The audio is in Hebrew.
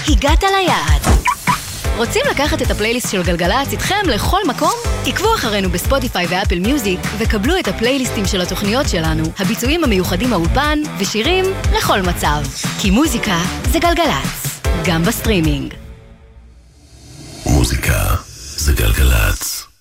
הגעת ליעד. רוצים לקחת את הפלייליסט של גלגלצ איתכם לכל מקום? עקבו אחרינו בספוטיפיי ואפל מיוזיק וקבלו את הפלייליסטים של התוכניות שלנו, הביצועים המיוחדים מהאולפן ושירים לכל מצב. כי מוזיקה זה גלגלצ, גם בסטרימינג. מוזיקה זה גלגלצ.